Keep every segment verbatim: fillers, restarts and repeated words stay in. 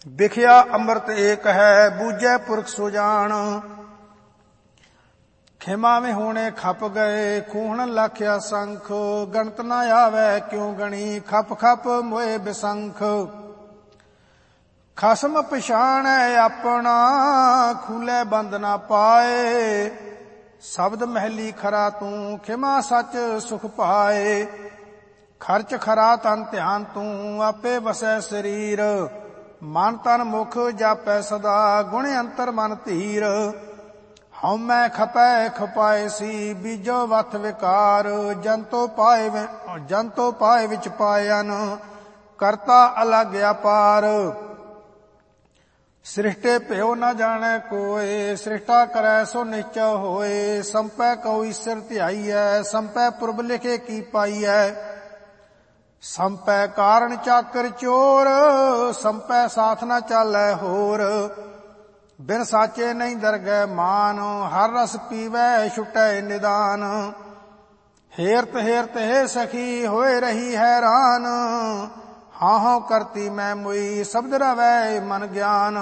ਵਿਖਿਆ ਅੰਮ੍ਰਿਤ ਏਕ ਹੈ, ਬੂਝੈ ਪੁਰਖ ਸੁਜਾਨ। ਖਿਮਾ में ਹੋਣੇ ਖਪ ਗਏ, ਖੂਹਣ ਲਾਖਿਆ ਸੰਖ। ਗਣਤ ਨਾ ਆਵੈ ਕਿਉ ਗਣੀ, ਖਪ ਖਪ ਮੋਏ ਬਿਸੰਖ। ਖਸਮ ਪਛਾਣੈ ਆਪਣਾ, ਖੂਲੇ ਬੰਦ ਨਾ ਪਾਏ। ਸ਼ਬਦ ਮਹਿਲੀ ਖਰਾ ਤੂੰ, ਖਿਮਾ ਸੱਚ ਸੁਖ ਪਾਏ। ਖਰਚ ਖਰਾ ਤਨ ਧਿਆਨ ਤੂੰ, ਆਪੇ ਵਸੈ ਸਰੀਰ। ਮਨ ਤਨ ਮੁਖ ਜਾਪੈ ਸਦਾ, ਗੁਣ ਅੰਤਰ ਮਨ ਧੀਰ। ਹਉਮੈ ਖਪੈ ਖਪਾਏ ਸੀ, ਬੀਜੋ ਵਥ ਵਿਕਾਰ। ਜੰਤੋ ਪਾਏ ਜੰਤੋ ਪਾਏ ਵਿੱਚ ਪਾਇਨ, ਕਰਤਾ ਅਲਗ ਅਪਾਰ। ਸ੍ਰਿਸ਼ਟੇ ਭਿਓ ਨ ਜਾਣੈ ਕੋਇ, ਸ੍ਰਿਸ਼ਟਾ ਕਰੈ ਸੋ ਨਿਸ਼ਚੈ ਹੋਏ। ਸੰਪੈ ਕਉ ਈਸਰ ਧਿਆਈਐ, ਸੰਪੈ ਪੁਰਬ ਲਿਖੇ ਕੀ ਪਾਈਐ। ਸੰਪੈ ਕਾਰਣ ਚਾਕਰ ਚੋਰ, ਸੰਪੈ ਸਾਥ ਨ ਚਾਲੈ ਹੋਰ। ਬਿਨ ਸਾਚੇ ਨਹੀਂ ਦਰਗਹਿ ਮਾਨ, ਹਰ ਰਸ ਪੀਵੈ ਛੁਟੈ ਨਿਦਾਨ। ਹੇਰਤ ਹੇਰਤ ਹੈ ਸਖੀ, ਹੋਏ ਰਹੀ ਹੈਰਾਨ। ਹਾਂ ਹਾਂ ਕਰਤੀ ਮੈਂ ਮੁਈ, ਸ਼ਬਦ ਰਵੈ ਮਨ ਗਿਆਨ।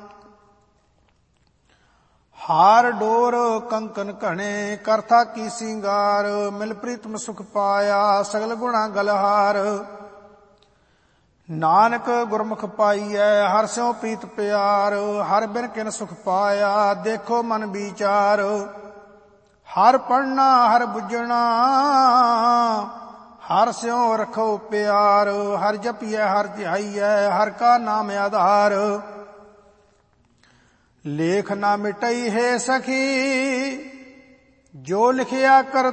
ਹਾਰ ਡੋਰ ਕੰਕਨ ਘਣੇ, ਕਰਥਾ ਕੀ ਸਿੰਗਾਰ। ਮਿਲ ਪ੍ਰੀਤਮ ਸੁਖ ਪਾਇਆ, ਸਗਲ ਗੁਣਾ ਗਲਹਾਰ। ਨਾਨਕ ਗੁਰਮੁਖ ਪਾਈਐ, ਹਰਿ ਸਿਉ ਪ੍ਰੀਤ ਪਿਆਰ। ਹਰਿ ਬਿਨ ਕਿਨ ਸੁਖ ਪਾਇਆ, ਦੇਖੋ ਮਨ ਵਿਚਾਰ। ਹਰਿ ਪੜਨਾ ਹਰਿ ਬੁੱਝਣਾ, ਹਰਿ ਸਿਉ ਰਖੋ ਪਿਆਰ। ਹਰਿ ਜਪੀਐ ਹਰਿ ਧਿਆਈਐ, ਹਰਿ ਕਾ ਨਾਮ ਆਧਾਰ। ਲੇਖ ਨਾ ਮਿਟਈ ਹੈ ਸਖੀ, ਜੋ ਲਿਖਿਆ ਕਰ